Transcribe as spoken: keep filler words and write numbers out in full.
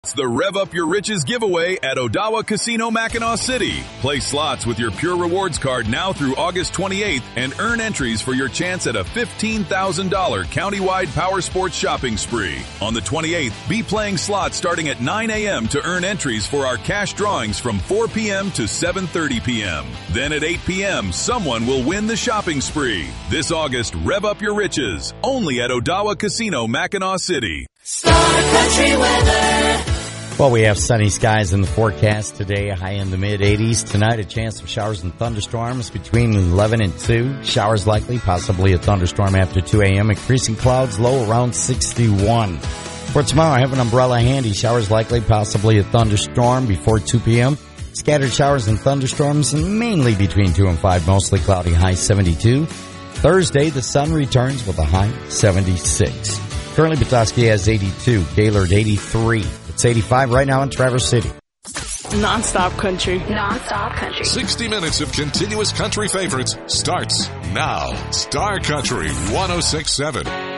It's the Rev Up Your Riches giveaway at Odawa Casino Mackinac City. Play slots with your Pure Rewards card now through August twenty-eighth and earn entries for your chance at a fifteen thousand dollars countywide power sports shopping spree. On the twenty-eighth, be playing slots starting at nine a.m. to earn entries for our cash drawings from four p.m. to seven thirty p.m. Then at eight p.m., someone will win the shopping spree. This August, Rev Up Your Riches, only at Odawa Casino Mackinac City. Star Country weather. Well, we have sunny skies in the forecast today, high in the mid-eighties. Tonight, a chance of showers and thunderstorms between eleven and two. Showers likely, possibly a thunderstorm after two a.m. Increasing clouds, low around sixty-one. For tomorrow, have an umbrella handy. Showers likely, possibly a thunderstorm before two p.m. Scattered showers and thunderstorms, mainly between two and five. Mostly cloudy, high seventy-two. Thursday, the sun returns with a high seventy-six. Currently, Petoskey has eighty-two, Gaylord eighty-three. It's eighty-five right now in Traverse City. Non-stop country. Non-stop country. sixty minutes of continuous country favorites starts now. Star Country one oh six point seven.